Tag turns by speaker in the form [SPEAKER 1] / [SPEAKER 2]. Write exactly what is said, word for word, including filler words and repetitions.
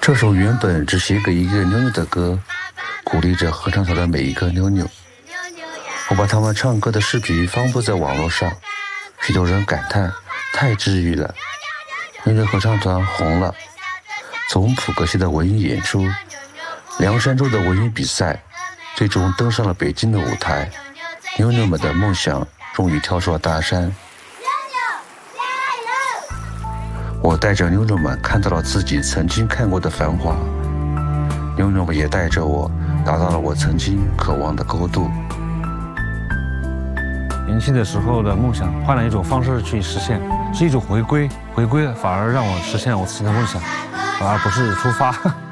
[SPEAKER 1] 这首原本只写给一个妞妞的歌，鼓励着合唱团的每一个妞妞。我把他们唱歌的视频发布在网络上，许多人感叹太治愈了。妞妞合唱团红了，从普格西的文艺演出，凉山州的文艺比赛，最终登上了北京的舞台。妞妞们的梦想终于跳出了大山。我带着妞妞们看到了自己曾经看过的繁华，妞妞们也带着我达到了我曾经渴望的高度。
[SPEAKER 2] 年轻的时候的梦想换了一种方式去实现，是一种回归，回归反而让我实现我自己的梦想，而不是出发。